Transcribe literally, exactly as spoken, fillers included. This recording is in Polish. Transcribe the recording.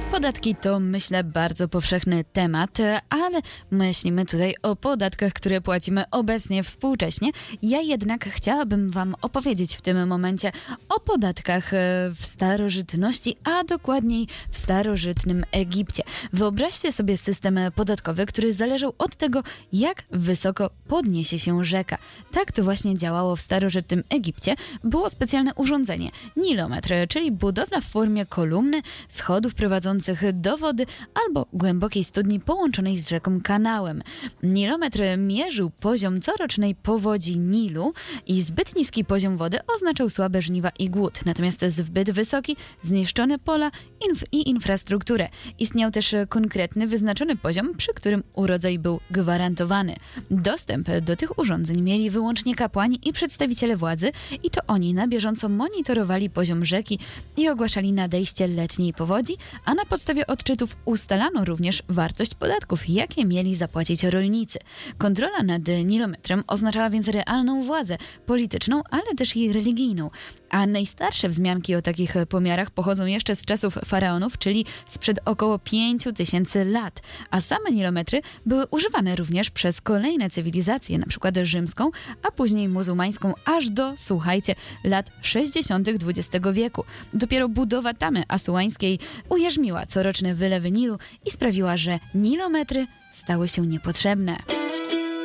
Podatki to, myślę, bardzo powszechny temat, ale myślimy tutaj o podatkach, które płacimy obecnie, współcześnie. Ja jednak chciałabym Wam opowiedzieć w tym momencie o podatkach w starożytności, a dokładniej w starożytnym Egipcie. Wyobraźcie sobie system podatkowy, który zależał od tego, jak wysoko podniesie się rzeka. Tak to właśnie działało w starożytnym Egipcie. Było specjalne urządzenie, nilometr, czyli budowla w formie kolumny, schodów prowadzących do wody albo głębokiej studni połączonej z rzeką kanałem. Nilometr mierzył poziom corocznej powodzi Nilu i zbyt niski poziom wody oznaczał słabe żniwa i głód, natomiast zbyt wysoki zniszczone pola inf- i infrastrukturę. Istniał też konkretny, wyznaczony poziom, przy którym urodzaj był gwarantowany. Dostęp do tych urządzeń mieli wyłącznie kapłani i przedstawiciele władzy i to oni na bieżąco monitorowali poziom rzeki i ogłaszali nadejście letniej powodzi, a na podstawie odczytów ustalano również wartość podatków, jakie mieli zapłacić rolnicy. Kontrola nad nilometrem oznaczała więc realną władzę polityczną, ale też i religijną. A najstarsze wzmianki o takich pomiarach pochodzą jeszcze z czasów faraonów, czyli sprzed około pięciu tysięcy lat. A same nilometry były używane również przez kolejne cywilizacje, na przykład rzymską, a później muzułmańską, aż do, słuchajcie, lat sześćdziesiątych dwudziestego wieku. Dopiero budowa tamy asyryjskiej ujarzmiła coroczne wylewy Nilu i sprawiła, że nilometry stały się niepotrzebne.